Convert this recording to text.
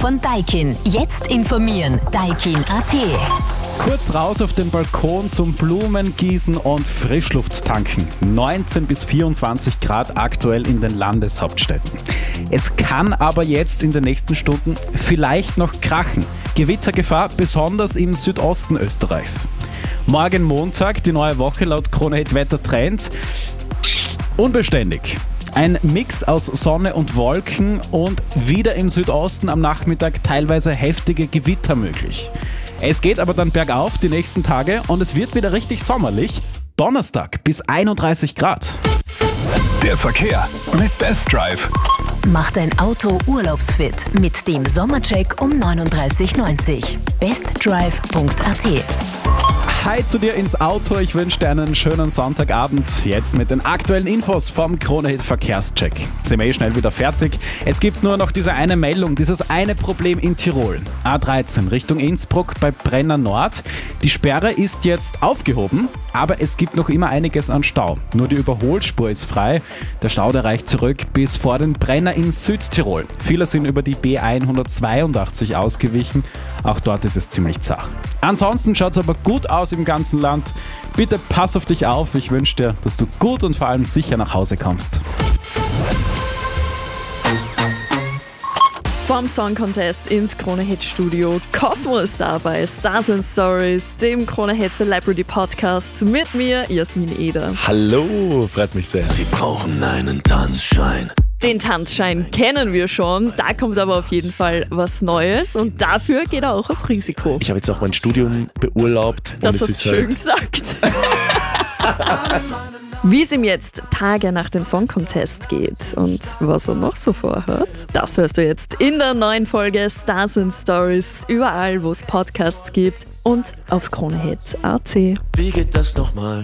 von Daikin. Jetzt informieren. Daikin.at. Kurz raus auf den Balkon zum Blumengießen und Frischlufttanken. 19 bis 24 Grad aktuell in den Landeshauptstädten. Es kann aber jetzt in den nächsten Stunden vielleicht noch krachen. Gewittergefahr besonders im Südosten Österreichs. Morgen Montag, die neue Woche laut Kronehit Wettertrend. Unbeständig. Ein Mix aus Sonne und Wolken und wieder im Südosten am Nachmittag teilweise heftige Gewitter möglich. Es geht aber dann bergauf die nächsten Tage und es wird wieder richtig sommerlich. Donnerstag bis 31 Grad. Der Verkehr mit Best Drive. Mach dein Auto urlaubsfit mit dem Sommercheck um 39,90. bestdrive.at. Hi zu dir ins Auto, ich wünsche dir einen schönen Sonntagabend. Jetzt mit den aktuellen Infos vom Kronehit Verkehrscheck. Sind wir schnell wieder fertig. Es gibt nur noch diese eine Meldung, dieses eine Problem in Tirol. A13 Richtung Innsbruck bei Brenner Nord. Die Sperre ist jetzt aufgehoben, aber es gibt noch immer einiges an Stau. Nur die Überholspur ist frei. Der Stau der reicht zurück bis vor den Brenner in Südtirol. Viele sind über die B182 ausgewichen. Auch dort ist es ziemlich zach. Ansonsten schaut es aber gut aus im ganzen Land. Bitte pass auf dich auf. Ich wünsche dir, dass du gut und vor allem sicher nach Hause kommst. Vom Song Contest ins Kronehit Studio. Cosmo ist da bei Stars and Stories, dem Kronehit Celebrity Podcast mit mir, Jasmin Eder. Hallo, freut mich sehr. Sie brauchen einen Tanzschein. Den Tanzschein kennen wir schon, da kommt aber auf jeden Fall was Neues und dafür geht er auch auf Risiko. Ich habe jetzt auch mein Studium beurlaubt. Das hast du schön gesagt. Wie es ihm jetzt Tage nach dem Song Contest geht und was er noch so vorhat, das hörst du jetzt in der neuen Folge Stars and Stories, überall wo es Podcasts gibt und auf Kronehit.at. Wie geht das nochmal?